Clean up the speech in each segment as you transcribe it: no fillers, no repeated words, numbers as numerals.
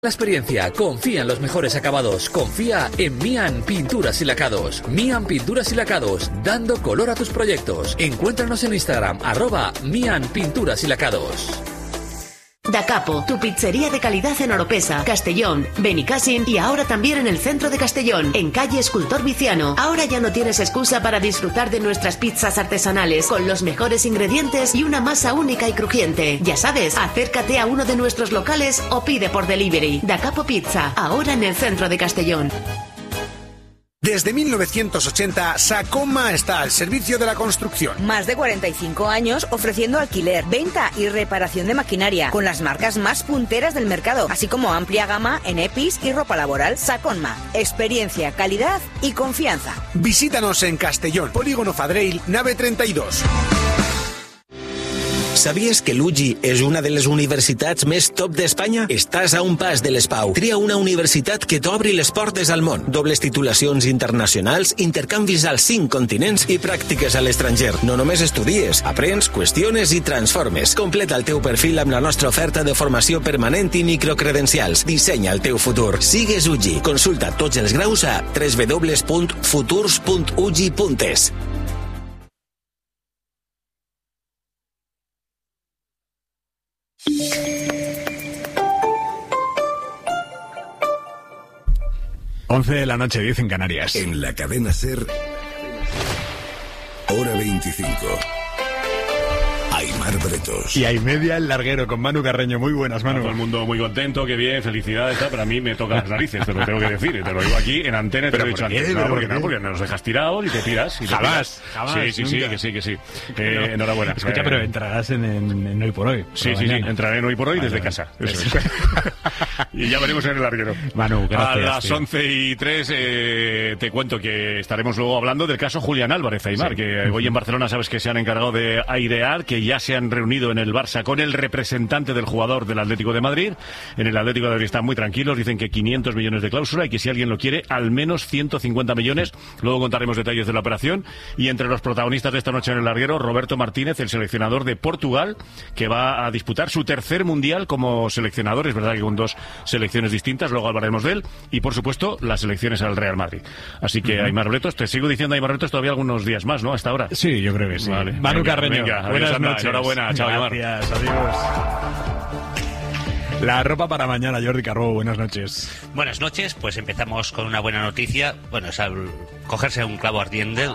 La experiencia, confía en los mejores acabados, confía en Mian Pinturas y Lacados. Mian Pinturas y Lacados, dando color a tus proyectos. Encuéntranos en Instagram, @Mian Pinturas y Lacados. Da Capo, tu pizzería de calidad en Oropesa, Castellón, Benicàssim y ahora también en el centro de Castellón, en calle Escultor Viciano. Ahora ya no tienes excusa para disfrutar de nuestras pizzas artesanales con los mejores ingredientes y una masa única y crujiente. Ya sabes, acércate a uno de nuestros locales o pide por delivery. Da Capo Pizza, ahora en el centro de Castellón. Desde 1980, Sacoma está al servicio de la construcción. Más de 45 años ofreciendo alquiler, venta y reparación de maquinaria, con las marcas más punteras del mercado, así como amplia gama en EPIs y ropa laboral. Sacoma, experiencia, calidad y confianza. Visítanos en Castellón, Polígono Fadrell, nave 32. Sabies que l'UGI és una de les universitats més top d'Espanya? Estàs a un pas de l'ESPAU. Tria una universitat que t'obri les portes al món. Dobles titulacions internacionals, intercanvis als 5 continents i pràctiques a l'estranger. No només estudies, aprens, qüestiones i transformes. Completa el teu perfil amb la nostra oferta de formació permanent i microcredencials. Dissenya el teu futur. Sigues UGI. Consulta tots els graus a www.futurs.ugi.es. Once de la noche, 10 en Canarias. En la cadena SER, hora 25. Aimar Bretos. Y hay media el larguero con Manu Carreño. Muy buenas, Manu. Todo el mundo muy contento, qué bien, felicidades. Pero a mí me tocan las narices, te lo tengo que decir. Te lo digo aquí en antena, te lo he dicho antes. No, porque nos dejas tirados y te tiras. Jamás. Sí, que sí. Enhorabuena. Escucha, pero entrarás en Hoy por Hoy. Sí, entraré en Hoy por Hoy desde casa. Eso es. Y ya veremos en el larguero. Manu, gracias. A las 11:03 te cuento que estaremos luego hablando del caso Julián Álvarez, Aimar, que hoy en Barcelona sabes que se han encargado de airear, que ya se han reunido en el Barça con el representante del jugador del Atlético de Madrid. En el Atlético de Madrid están muy tranquilos, dicen que 500 millones de cláusula y que si alguien lo quiere, al menos 150 millones. Luego contaremos detalles de la operación. Y entre los protagonistas de esta noche en el larguero, Roberto Martínez, el seleccionador de Portugal, que va a disputar su tercer mundial como seleccionador. Es verdad que con 2 selecciones distintas, luego hablaremos de él. Y por supuesto, las elecciones al Real Madrid. Así que Aimar Bretos, te sigo diciendo Aimar Bretos todavía algunos días más, ¿no? Hasta ahora. Sí, yo creo que sí. Vale. Manu Carreño, buenas noches. Enhorabuena, chao, Aimar. Gracias, adiós. La ropa para mañana, Jordi Carbó, buenas noches. Buenas noches, pues empezamos con una buena noticia. Bueno, es cogerse un clavo ardiendo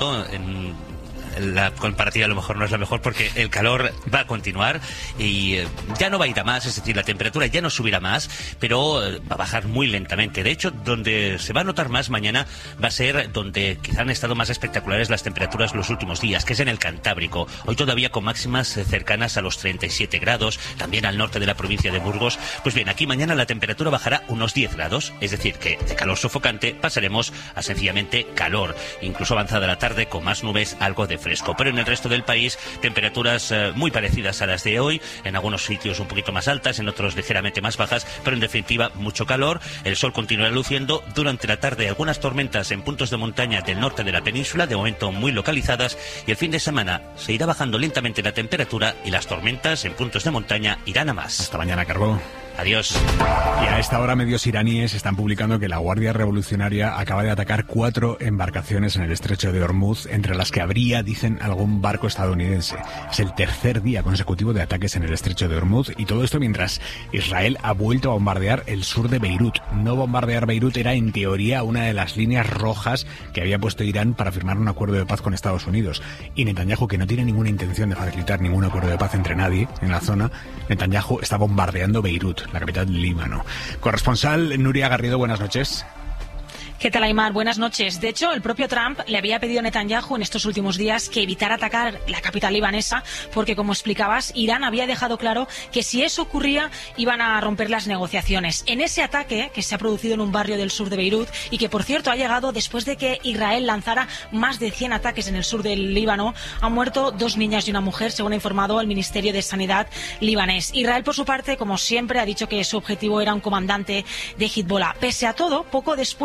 en la comparativa a lo mejor no es la mejor porque el calor va a continuar y ya no va a ir a más, es decir, la temperatura ya no subirá más, pero va a bajar muy lentamente. De hecho, donde se va a notar más mañana va a ser donde quizá han estado más espectaculares las temperaturas los últimos días, que es en el Cantábrico. Hoy todavía con máximas cercanas a los 37 grados, también al norte de la provincia de Burgos. Pues bien, aquí mañana la temperatura bajará unos 10 grados, es decir, que de calor sofocante pasaremos a sencillamente calor, incluso avanzada la tarde con más nubes, algo de fresco, pero en el resto del país temperaturas muy parecidas a las de hoy, en algunos sitios un poquito más altas, en otros ligeramente más bajas, pero en definitiva mucho calor. El sol continuará luciendo durante la tarde, algunas tormentas en puntos de montaña del norte de la península, de momento muy localizadas, y el fin de semana se irá bajando lentamente la temperatura y las tormentas en puntos de montaña irán a más. Hasta mañana, Carbó. Adiós. Y a esta hora medios iraníes están publicando que la Guardia Revolucionaria acaba de atacar 4 embarcaciones en el estrecho de Hormuz, entre las que habría, dicen, algún barco estadounidense. Es el tercer día consecutivo de ataques en el estrecho de Hormuz, y todo esto mientras Israel ha vuelto a bombardear el sur de Beirut. No bombardear Beirut era, en teoría, una de las líneas rojas que había puesto Irán para firmar un acuerdo de paz con Estados Unidos. Y Netanyahu, que no tiene ninguna intención de facilitar ningún acuerdo de paz entre nadie en la zona, Netanyahu está bombardeando Beirut, la capital del Líbano. Corresponsal Nuria Garrido, buenas noches. ¿Qué tal, Aimar? Buenas noches. De hecho, el propio Trump le había pedido a Netanyahu en estos últimos días que evitara atacar la capital libanesa porque, como explicabas, Irán había dejado claro que si eso ocurría iban a romper las negociaciones. En ese ataque que se ha producido en un barrio del sur de Beirut y que, por cierto, ha llegado después de que Israel lanzara más de 100 ataques en el sur del Líbano, han muerto 2 niñas y una mujer, según ha informado el Ministerio de Sanidad libanés. Israel, por su parte, como siempre, ha dicho que su objetivo era un comandante de Hezbollah. Pese a todo, poco después, medios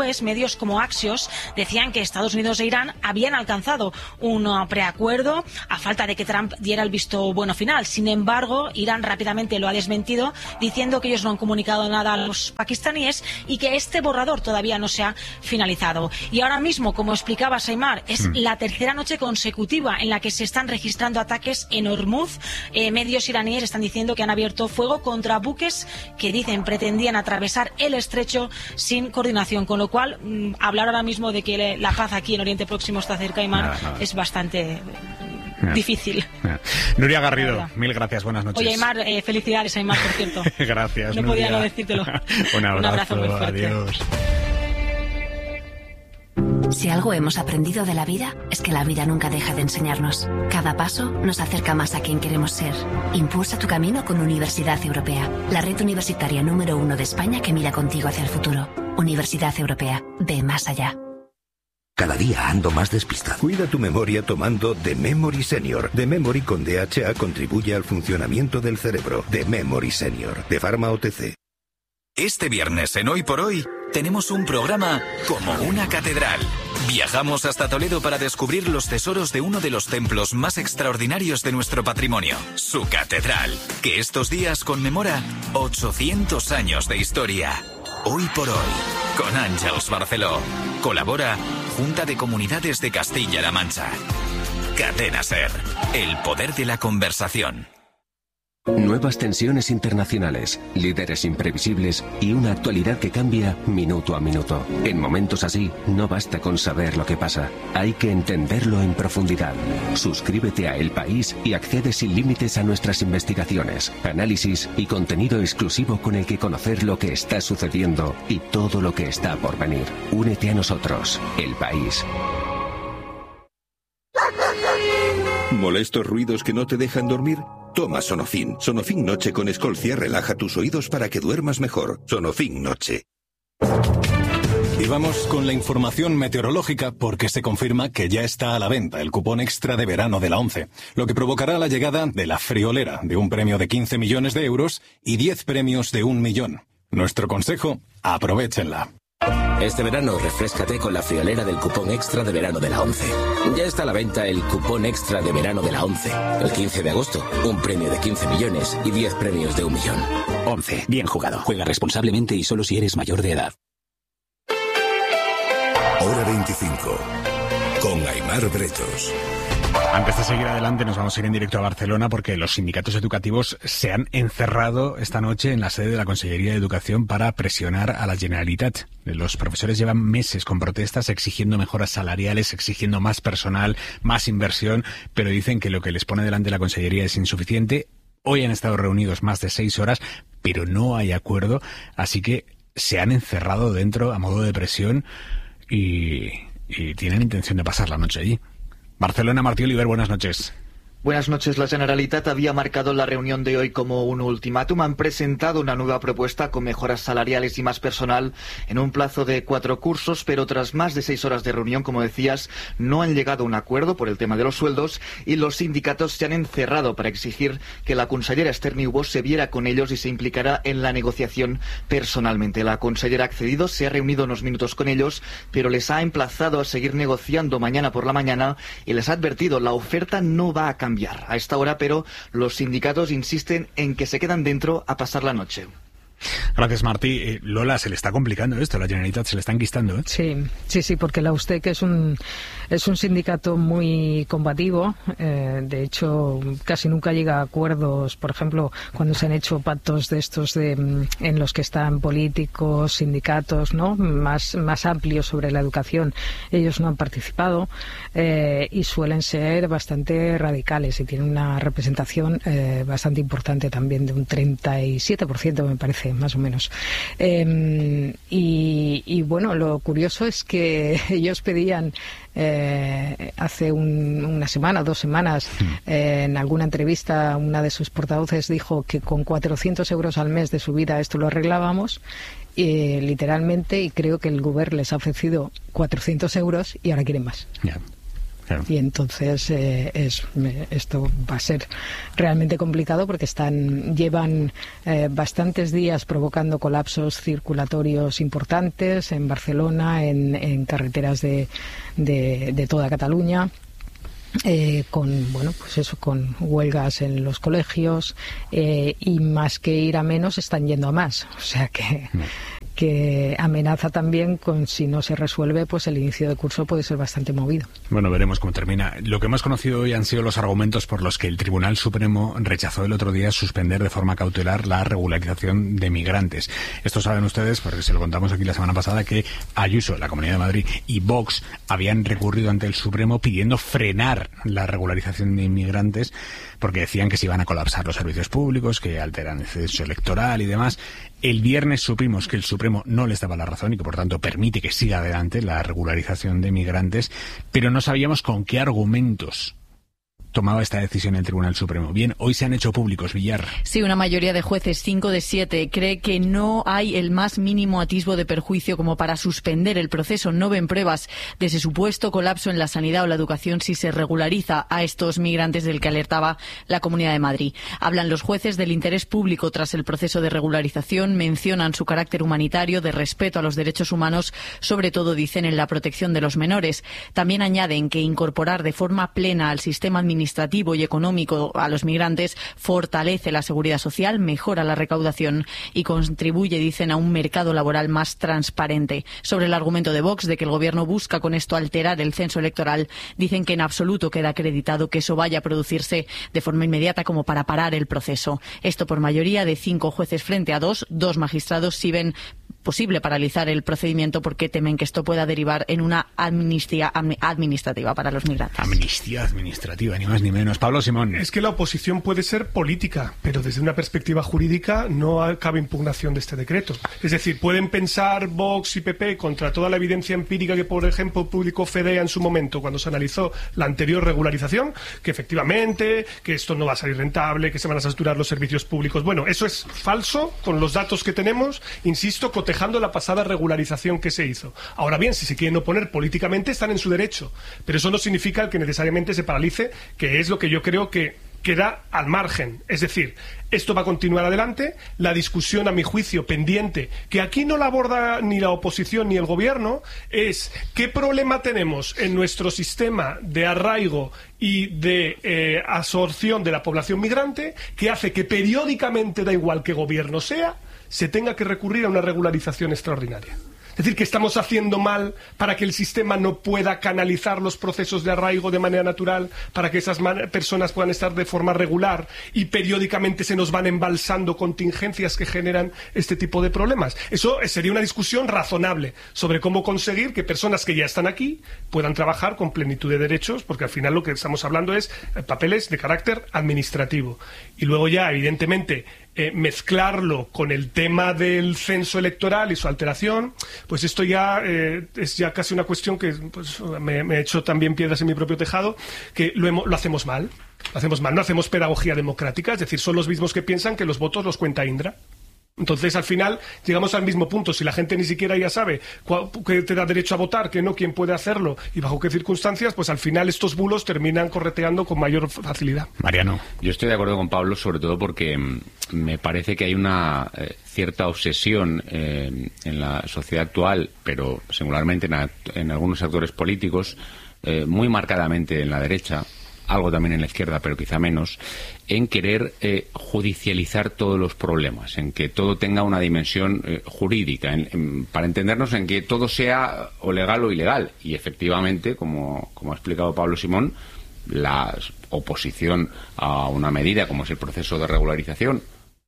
medios como Axios decían que Estados Unidos e Irán habían alcanzado un preacuerdo a falta de que Trump diera el visto bueno final. Sin embargo, Irán rápidamente lo ha desmentido, diciendo que ellos no han comunicado nada a los pakistaníes y que este borrador todavía no se ha finalizado. Y ahora mismo, como explicaba Saimar, es la tercera noche consecutiva en la que se están registrando ataques en Hormuz. Medios iraníes están diciendo que han abierto fuego contra buques que dicen pretendían atravesar el estrecho sin coordinación, con lo cual hablar ahora mismo de que la paz aquí en Oriente Próximo está cerca, Aimar, es bastante difícil. Nuria Garrido, mil gracias, buenas noches. Oye, Aimar, felicidades, Aimar, por cierto. Gracias, no Nuria. podía no decírtelo. Un abrazo muy fuerte. Adiós. Si algo hemos aprendido de la vida, es que la vida nunca deja de enseñarnos. Cada paso nos acerca más a quien queremos ser. Impulsa tu camino con Universidad Europea, la red universitaria número 1 de España que mira contigo hacia el futuro. Universidad Europea, ve más allá. Cada día ando más despistado. Cuida tu memoria tomando The Memory Senior. The Memory con DHA contribuye al funcionamiento del cerebro. The Memory Senior, de Pharma OTC. Este viernes en Hoy por Hoy tenemos un programa como una catedral. Viajamos hasta Toledo para descubrir los tesoros de uno de los templos más extraordinarios de nuestro patrimonio, su catedral, que estos días conmemora 800 años de historia. Hoy por Hoy, con Àngels Barceló. Colabora Junta de Comunidades de Castilla-La Mancha. Cadena SER, el poder de la conversación. Nuevas tensiones internacionales, líderes imprevisibles y una actualidad que cambia minuto a minuto. En momentos así, no basta con saber lo que pasa, hay que entenderlo en profundidad. Suscríbete a El País y accede sin límites a nuestras investigaciones, análisis y contenido exclusivo con el que conocer lo que está sucediendo y todo lo que está por venir. Únete a nosotros, El País. ¿Molestos ruidos que no te dejan dormir? Toma Sonofin. Sonofin Noche con Escolcia relaja tus oídos para que duermas mejor. Sonofin Noche. Y vamos con la información meteorológica porque se confirma que ya está a la venta el cupón extra de verano de la ONCE, lo que provocará la llegada de la friolera de un premio de 15 millones de euros y 10 premios de 1 millón. Nuestro consejo, aprovéchenla. Este verano refréscate con la friolera del cupón extra de verano de la ONCE. Ya está a la venta el cupón extra de verano de la ONCE. El 15 de agosto, un premio de 15 millones y 10 premios de 1 millón. ONCE, bien jugado. Juega responsablemente y solo si eres mayor de edad. Hora 25, con Aimar Bretos. Antes de seguir adelante nos vamos a ir en directo a Barcelona porque los sindicatos educativos se han encerrado esta noche en la sede de la Consellería de Educación para presionar a la Generalitat. Los profesores llevan meses con protestas exigiendo mejoras salariales, exigiendo más personal, más inversión, pero dicen que lo que les pone delante la Consellería es insuficiente. Hoy han estado reunidos más de 6 horas, pero no hay acuerdo, así que se han encerrado dentro a modo de presión y tienen intención de pasar la noche allí. Barcelona, Martí Oliver, buenas noches. Buenas noches. La Generalitat había marcado la reunión de hoy como un ultimátum. Han presentado una nueva propuesta con mejoras salariales y más personal en un plazo de 4 cursos, pero tras más de 6 horas de reunión, como decías, no han llegado a un acuerdo por el tema de los sueldos y los sindicatos se han encerrado para exigir que la consellera Esther Niubó se viera con ellos y se implicara en la negociación personalmente. La consellera ha accedido, se ha reunido unos minutos con ellos, pero les ha emplazado a seguir negociando mañana por la mañana y les ha advertido la oferta no va a cambiar a esta hora, pero los sindicatos insisten en que se quedan dentro a pasar la noche. Gracias, Martí. Lola, se le está complicando esto, la Generalitat se le está enquistando, ¿eh? Sí, porque la USTEC es un sindicato muy combativo. De hecho, casi nunca llega a acuerdos. Por ejemplo, cuando se han hecho pactos de estos en los que están políticos, sindicatos, ¿no?, más amplios sobre la educación, ellos no han participado y suelen ser bastante radicales y tienen una representación bastante importante también, de un 37%, me parece, más o menos. Y bueno, lo curioso es que ellos pedían hace una semana o 2 semanas, en alguna entrevista, una de sus portavoces dijo que con 400 euros al mes de subida esto lo arreglábamos, literalmente, y creo que el Govern les ha ofrecido 400 euros y ahora quieren más. Claro. Y entonces esto va a ser realmente complicado porque llevan bastantes días provocando colapsos circulatorios importantes en Barcelona, en carreteras de toda Cataluña. Con huelgas en los colegios y más que ir a menos están yendo a más, o sea que amenaza también con, si no se resuelve, pues el inicio de curso puede ser bastante movido. Bueno, veremos cómo termina. Lo que hemos conocido hoy han sido los argumentos por los que el Tribunal Supremo rechazó el otro día suspender de forma cautelar la regularización de migrantes. Esto saben ustedes, porque se lo contamos aquí la semana pasada, que Ayuso, la Comunidad de Madrid, y Vox habían recurrido ante el Supremo pidiendo frenar la regularización de inmigrantes porque decían que se iban a colapsar los servicios públicos, que alteran el censo electoral y demás. El viernes supimos que el Supremo no les daba la razón y que por tanto permite que siga adelante la regularización de migrantes, pero no sabíamos con qué argumentos tomaba esta decisión el Tribunal Supremo. Bien, hoy se han hecho públicos, Villar. Sí, una mayoría de jueces, 5 de 7, cree que no hay el más mínimo atisbo de perjuicio como para suspender el proceso. No ven pruebas de ese supuesto colapso en la sanidad o la educación si se regulariza a estos migrantes del que alertaba la Comunidad de Madrid. Hablan los jueces del interés público tras el proceso de regularización, mencionan su carácter humanitario, de respeto a los derechos humanos, sobre todo, dicen, en la protección de los menores. También añaden que incorporar de forma plena al sistema administrativo y económico a los migrantes fortalece la seguridad social, mejora la recaudación y contribuye, dicen, a un mercado laboral más transparente. Sobre el argumento de Vox de que el Gobierno busca con esto alterar el censo electoral, dicen que en absoluto queda acreditado que eso vaya a producirse de forma inmediata como para parar el proceso. Esto por mayoría de 5 jueces frente a 2 magistrados sí ven posible paralizar el procedimiento porque temen que esto pueda derivar en una amnistía administrativa para los migrantes. Amnistía administrativa, ni más ni menos. Pablo Simón. Es que la oposición puede ser política, pero desde una perspectiva jurídica no cabe impugnación de este decreto. Es decir, pueden pensar Vox y PP contra toda la evidencia empírica que, por ejemplo, publicó FEDEA en su momento cuando se analizó la anterior regularización, que efectivamente, que esto no va a salir rentable, que se van a saturar los servicios públicos. Bueno, eso es falso con los datos que tenemos, insisto, cotejando la pasada regularización que se hizo. Ahora bien, si se quieren oponer políticamente, están en su derecho, pero eso no significa que necesariamente se paralice, que es lo que yo creo que queda al margen. Es decir, esto va a continuar adelante, la discusión, a mi juicio, pendiente, que aquí no la aborda ni la oposición ni el gobierno, es qué problema tenemos en nuestro sistema de arraigo y de absorción de la población migrante, que hace que periódicamente, da igual qué gobierno sea, se tenga que recurrir a una regularización extraordinaria. Es decir, que estamos haciendo mal para que el sistema no pueda canalizar los procesos de arraigo de manera natural, para que esas personas puedan estar de forma regular y periódicamente se nos van embalsando contingencias que generan este tipo de problemas. Eso sería una discusión razonable sobre cómo conseguir que personas que ya están aquí puedan trabajar con plenitud de derechos, porque al final lo que estamos hablando es papeles de carácter administrativo. Y luego ya, evidentemente, mezclarlo con el tema del censo electoral y su alteración, pues esto ya es ya casi una cuestión que pues, me he hecho también piedras en mi propio tejado, que lo hacemos mal. Lo hacemos mal, no hacemos pedagogía democrática, es decir, son los mismos que piensan que los votos los cuenta Indra. Entonces, al final, llegamos al mismo punto. Si la gente ni siquiera ya sabe que te da derecho a votar, que no, quién puede hacerlo y bajo qué circunstancias, pues al final estos bulos terminan correteando con mayor facilidad. Mariano. Yo estoy de acuerdo con Pablo, sobre todo porque me parece que hay una cierta obsesión en la sociedad actual, pero singularmente en algunos actores políticos, muy marcadamente en la derecha, algo también en la izquierda, pero quizá menos, en querer judicializar todos los problemas, en que todo tenga una dimensión jurídica, para entendernos en que todo sea o legal o ilegal. Y efectivamente, como ha explicado Pablo Simón, la oposición a una medida como es el proceso de regularización,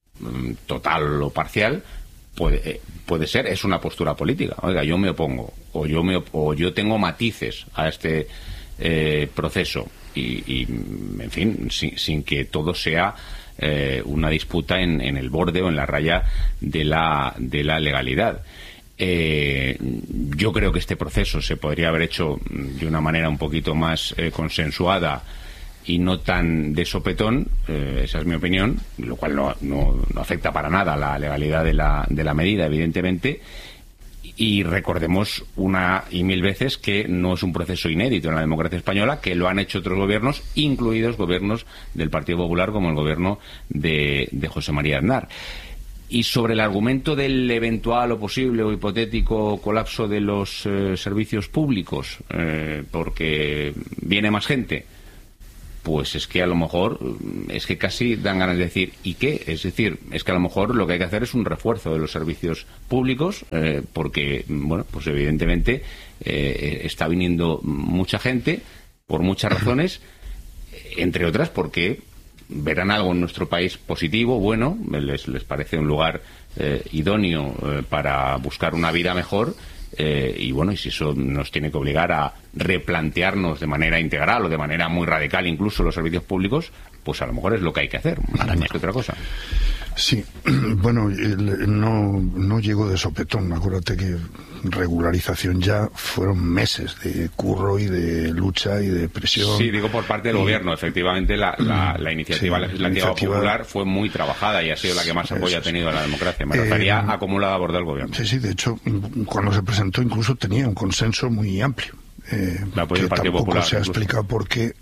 total o parcial, puede ser, es una postura política. Oiga, yo me opongo, o yo tengo matices a este proceso. Y en fin, sin que todo sea una disputa en el borde o en la raya de la legalidad. Yo creo que este proceso se podría haber hecho de una manera un poquito más consensuada y no tan de sopetón, esa es mi opinión, lo cual no afecta para nada la legalidad de la medida, evidentemente. Y recordemos una y mil veces que no es un proceso inédito en la democracia española, que lo han hecho otros gobiernos, incluidos gobiernos del Partido Popular, como el gobierno de José María Aznar. Y sobre el argumento del eventual o posible o hipotético colapso de los servicios públicos, porque viene más gente, pues es que a lo mejor, es que casi dan ganas de decir, ¿y qué? Es decir, es que a lo mejor lo que hay que hacer es un refuerzo de los servicios públicos, porque, bueno, pues evidentemente está viniendo mucha gente, por muchas razones, entre otras porque verán algo en nuestro país positivo, bueno, les parece un lugar idóneo para buscar una vida mejor, y bueno, y si eso nos tiene que obligar a replantearnos de manera integral o de manera muy radical incluso los servicios públicos, pues a lo mejor es lo que hay que hacer, más que otra cosa. Sí, bueno, no llego de sopetón. Acuérdate que regularización ya fueron meses de curro y de lucha y de presión. Sí, digo por parte del gobierno. Efectivamente, la iniciativa legislativa popular fue muy trabajada y ha sido la que más apoyo ha tenido a la democracia. Me refería acumulada a bordo del gobierno. Sí, de hecho, cuando se presentó incluso tenía un consenso muy amplio. Que tampoco Popular, se ha explicado por qué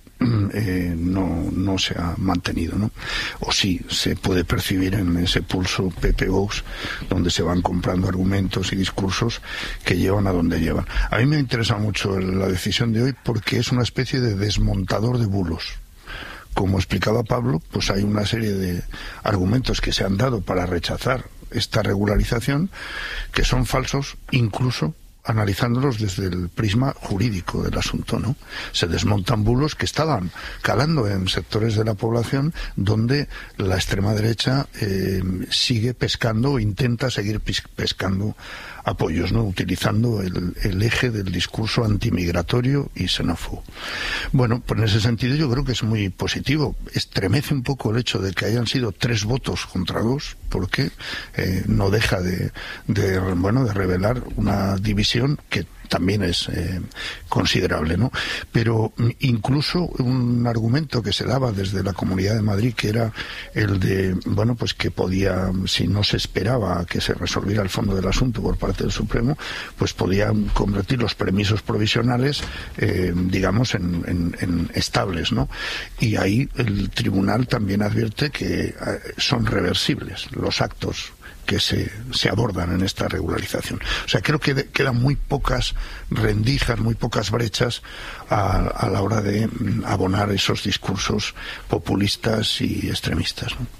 no se ha mantenido, ¿no? O sí, se puede percibir en ese pulso PP-Vox, donde se van comprando argumentos y discursos que llevan a donde llevan. A mí me interesa mucho la decisión de hoy porque es una especie de desmontador de bulos. Como explicaba Pablo, pues hay una serie de argumentos que se han dado para rechazar esta regularización que son falsos, incluso analizándolos desde el prisma jurídico del asunto, ¿no? Se desmontan bulos que estaban calando en sectores de la población donde la extrema derecha sigue pescando o intenta seguir pescando apoyos, ¿no? Utilizando el eje del discurso antimigratorio y xenófobo. Bueno, pues en ese sentido yo creo que es muy positivo. Estremece un poco el hecho de que hayan sido 3 votos contra 2, porque no deja de revelar una división que también es considerable, ¿no? Pero incluso un argumento que se daba desde la Comunidad de Madrid, que era el de, bueno, pues que podía, si no se esperaba que se resolviera el fondo del asunto por parte del Supremo, pues podían convertir los permisos provisionales, digamos, en estables, ¿no? Y ahí el tribunal también advierte que son reversibles los actos que se abordan en esta regularización. O sea, creo que quedan muy pocas rendijas, muy pocas brechas a la hora de abonar esos discursos populistas y extremistas, ¿no?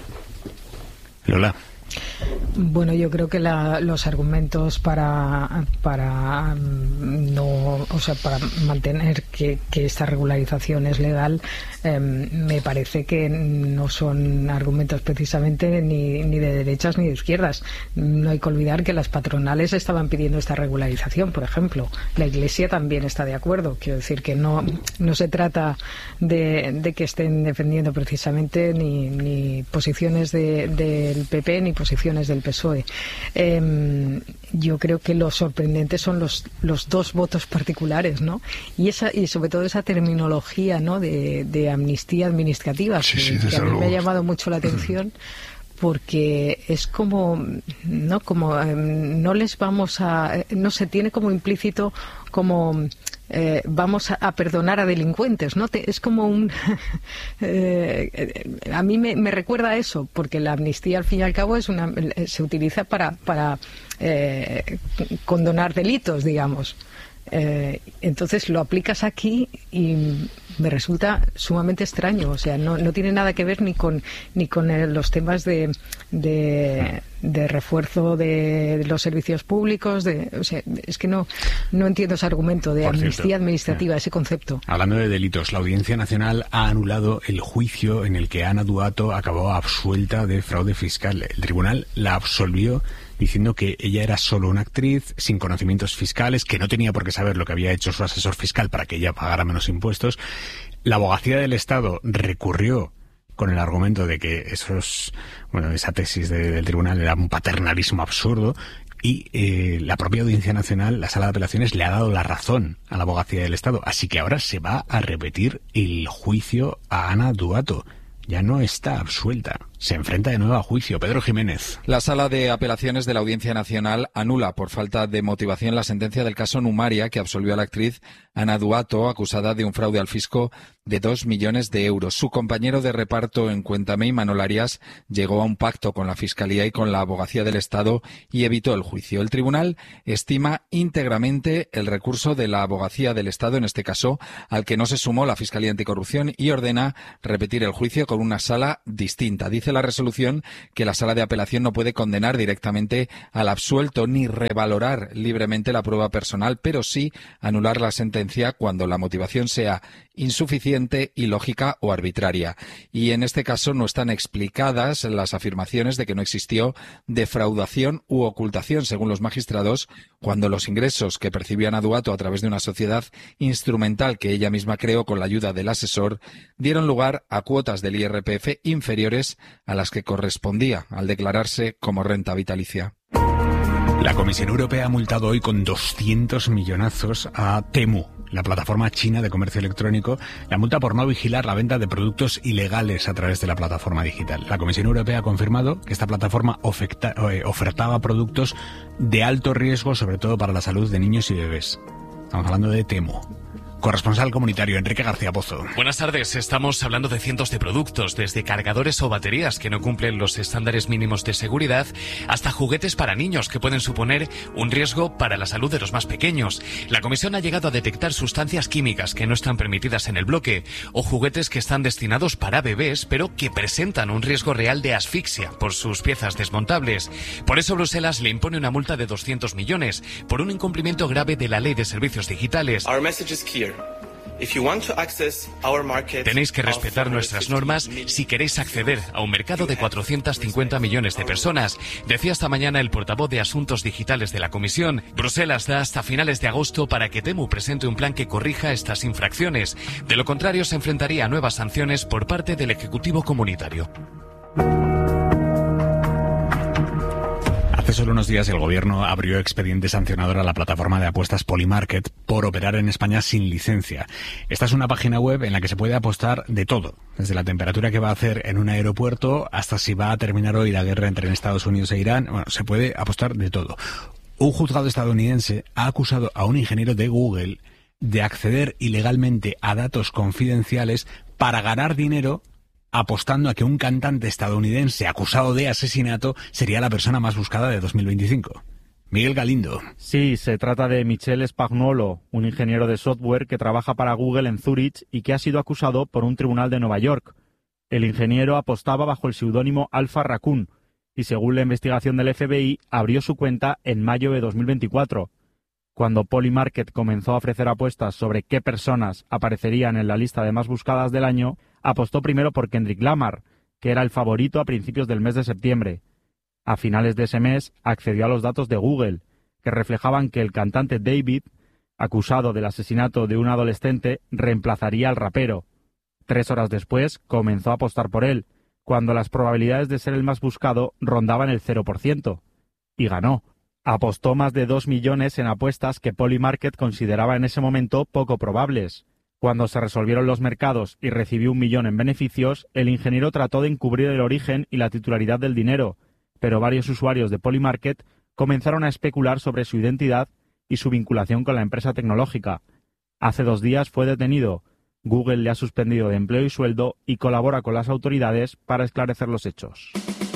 Lola. Bueno, yo creo que los argumentos para mantener que esta regularización es legal, me parece que no son argumentos precisamente ni de derechas ni de izquierdas. No hay que olvidar que las patronales estaban pidiendo esta regularización, por ejemplo. La Iglesia también está de acuerdo. Quiero decir que no se trata de que estén defendiendo precisamente ni posiciones del PP ni posiciones del PSOE. Yo creo que lo sorprendente son los 2 votos particulares, ¿no? Y sobre todo esa terminología, ¿no? de amnistía administrativa, que a mí me ha llamado mucho la atención, porque es como no les vamos a, no se tiene como implícito como vamos a perdonar a delincuentes, ¿no? Es como a mí me recuerda a eso, porque la amnistía al fin y al cabo se utiliza para condonar delitos, digamos. Entonces lo aplicas aquí y me resulta sumamente extraño. O sea, no tiene nada que ver ni con los temas de refuerzo de los servicios públicos. O sea, es que no entiendo ese argumento de amnistía administrativa, ese concepto. Hablando de delitos, la Audiencia Nacional ha anulado el juicio en el que Ana Duato acabó absuelta de fraude fiscal. El tribunal la absolvió diciendo que ella era solo una actriz sin conocimientos fiscales, que no tenía por qué saber lo que había hecho su asesor fiscal para que ella pagara menos impuestos. La Abogacía del Estado recurrió con el argumento de que esa tesis del tribunal era un paternalismo absurdo, y la propia Audiencia Nacional, la Sala de Apelaciones, le ha dado la razón a la Abogacía del Estado. Así que ahora se va a repetir el juicio a Ana Duato. Ya no está absuelta. se enfrenta de nuevo a juicio. Pedro Jiménez. La Sala de Apelaciones de la Audiencia Nacional anula por falta de motivación la sentencia del caso Numaria, que absolvió a la actriz Ana Duato, acusada de un fraude al fisco de 2 millones de euros. Su compañero de reparto en Cuéntame, Imanol Arias, llegó a un pacto con la Fiscalía y con la Abogacía del Estado y evitó el juicio. El tribunal estima íntegramente el recurso de la Abogacía del Estado, en este caso, al que no se sumó la Fiscalía Anticorrupción, y ordena repetir el juicio con una sala distinta. Dice la resolución que la Sala de Apelación no puede condenar directamente al absuelto ni revalorar libremente la prueba personal, pero sí anular la sentencia cuando la motivación sea insuficiente, ilógica o arbitraria. Y en este caso no están explicadas las afirmaciones de que no existió defraudación u ocultación, según los magistrados, cuando los ingresos que percibió Ana Duato a través de una sociedad instrumental que ella misma creó con la ayuda del asesor dieron lugar a cuotas del IRPF inferiores a las que correspondía al declararse como renta vitalicia. La Comisión Europea ha multado hoy con 200 millonazos a Temu, la plataforma china de comercio electrónico, la multa por no vigilar la venta de productos ilegales a través de la plataforma digital. La Comisión Europea ha confirmado que esta plataforma ofertaba productos de alto riesgo, sobre todo para la salud de niños y bebés. Estamos hablando de Temu. Corresponsal comunitario Enrique García Pozo. Buenas tardes. Estamos hablando de cientos de productos, desde cargadores o baterías que no cumplen los estándares mínimos de seguridad, hasta juguetes para niños que pueden suponer un riesgo para la salud de los más pequeños. La Comisión ha llegado a detectar sustancias químicas que no están permitidas en el bloque, o juguetes que están destinados para bebés, pero que presentan un riesgo real de asfixia por sus piezas desmontables. Por eso Bruselas le impone una multa de 200 millones por un incumplimiento grave de la Ley de Servicios Digitales. Tenéis que respetar nuestras normas si queréis acceder a un mercado de 450 millones de personas, decía esta mañana el portavoz de Asuntos Digitales de la Comisión. Bruselas da hasta finales de agosto para que Temu presente un plan que corrija estas infracciones. De lo contrario, se enfrentaría a nuevas sanciones por parte del Ejecutivo Comunitario. Hace solo unos días el Gobierno abrió expediente sancionador a la plataforma de apuestas Polymarket por operar en España sin licencia. Esta es una página web en la que se puede apostar de todo, desde la temperatura que va a hacer en un aeropuerto hasta si va a terminar hoy la guerra entre Estados Unidos e Irán. Bueno, se puede apostar de todo. Un juzgado estadounidense ha acusado a un ingeniero de Google de acceder ilegalmente a datos confidenciales para ganar dinero, apostando a que un cantante estadounidense acusado de asesinato sería la persona más buscada de 2025. Miguel Galindo. Sí, se trata de Michele Spagnuolo, un ingeniero de software que trabaja para Google en Zúrich y que ha sido acusado por un tribunal de Nueva York. El ingeniero apostaba bajo el seudónimo Alpha Raccoon y, según la investigación del FBI, abrió su cuenta en mayo de 2024. Cuando Polymarket comenzó a ofrecer apuestas sobre qué personas aparecerían en la lista de más buscadas del año, apostó primero por Kendrick Lamar, que era el favorito a principios del mes de septiembre. A finales de ese mes accedió a los datos de Google, que reflejaban que el cantante David, acusado del asesinato de un adolescente, reemplazaría al rapero. 3 horas después comenzó a apostar por él, cuando las probabilidades de ser el más buscado rondaban el 0%. Y ganó. Apostó más de 2 millones en apuestas que Polymarket consideraba en ese momento poco probables. Cuando se resolvieron los mercados y recibió 1 millón en beneficios, el ingeniero trató de encubrir el origen y la titularidad del dinero, pero varios usuarios de Polymarket comenzaron a especular sobre su identidad y su vinculación con la empresa tecnológica. Hace 2 días fue detenido. Google le ha suspendido de empleo y sueldo y colabora con las autoridades para esclarecer los hechos.